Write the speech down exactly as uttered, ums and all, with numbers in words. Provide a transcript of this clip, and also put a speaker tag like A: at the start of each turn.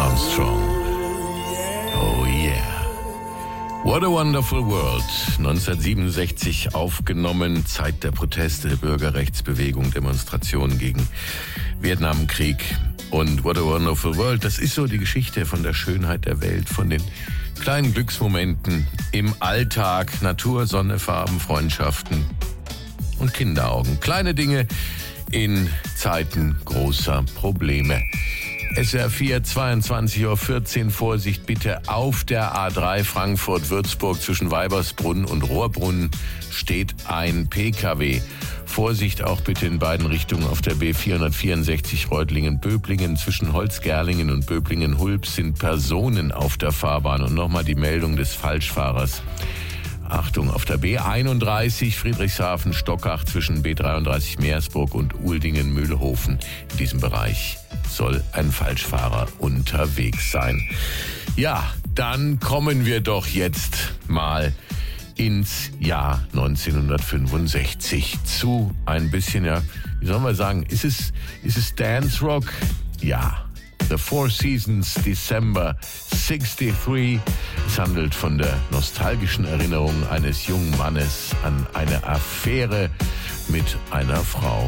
A: Armstrong. Oh yeah. What a Wonderful World. neunzehnhundertsiebenundsechzig aufgenommen, Zeit der Proteste, Bürgerrechtsbewegung, Demonstrationen gegen Vietnamkrieg. Und What a Wonderful World, das ist so die Geschichte von der Schönheit der Welt, von den kleinen Glücksmomenten im Alltag, Natur, Sonne, Farben, Freundschaften und Kinderaugen. Kleine Dinge in Zeiten großer Probleme. S W R vier, zweiundzwanzig Uhr vierzehn, Vorsicht bitte, auf der A drei Frankfurt-Würzburg zwischen Weibersbrunn und Rohrbrunn steht ein P K W. Vorsicht auch bitte in beiden Richtungen auf der B vierhundertvierundsechzig Reutlingen-Böblingen. Zwischen Holzgerlingen und Böblingen-Hulb sind Personen auf der Fahrbahn. Und nochmal die Meldung des Falschfahrers. Achtung, auf der B einunddreißig Friedrichshafen-Stockach zwischen B dreiunddreißig Meersburg und Uldingen-Mühlhofen. In diesem Bereich soll ein Falschfahrer unterwegs sein. Ja, dann kommen wir doch jetzt mal ins Jahr neunzehnhundertfünfundsechzig zu ein bisschen, ja, wie soll man sagen, ist es, ist es Dance Rock? Ja. The Four Seasons, December sixty-three. Es handelt von der nostalgischen Erinnerung eines jungen Mannes an eine Affäre mit einer Frau.